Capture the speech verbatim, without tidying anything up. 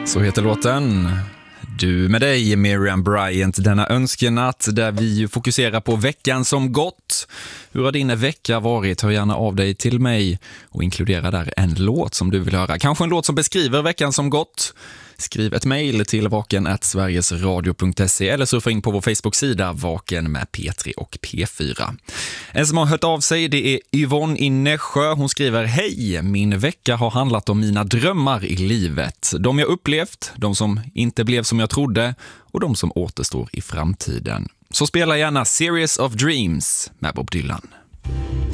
Så heter låten. Du med dig, Miriam Bryant, denna önskenatt där vi fokuserar på veckan som gått. Hur har din vecka varit? Hör gärna av dig till mig och inkludera där en låt som du vill höra. Kanske en låt som beskriver veckan som gått. Skriv ett mejl till vaken at sverigesradio punkt se eller surfa in på vår Facebook-sida Vaken med P tre och P fyra. En som har hört av sig, det är Yvonne i Nässjö. Hon skriver: Hej, min vecka har handlat om mina drömmar i livet. De jag upplevt, de som inte blev som jag trodde och de som återstår i framtiden. Så spela gärna Series of Dreams med Bob Dylan.